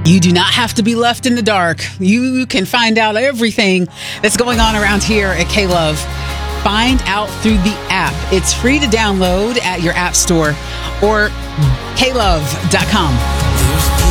You do not have to be left in the dark. You can find out everything that's going on around here at K-Love. Find out through the app. It's free to download at your app store or klove.com.